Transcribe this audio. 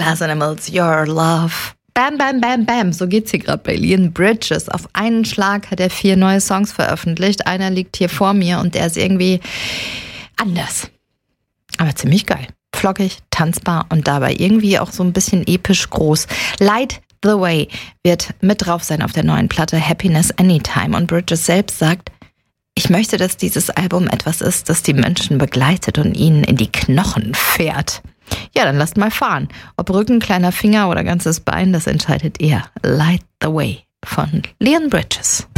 Glass Animals, Your Love. Bam, bam, bam, bam. So geht's hier gerade bei Leon Bridges. Auf einen Schlag hat er 4 neue Songs veröffentlicht. Einer liegt hier vor mir und der ist irgendwie anders. Aber ziemlich geil. Flockig, tanzbar und dabei irgendwie auch so ein bisschen episch groß. Light the Way wird mit drauf sein auf der neuen Platte Happiness Anytime. Und Bridges selbst sagt, ich möchte, dass dieses Album etwas ist, das die Menschen begleitet und ihnen in die Knochen fährt. Ja, dann lasst mal fahren. Ob Rücken, kleiner Finger oder ganzes Bein, das entscheidet ihr. Light the Way von Leon Bridges.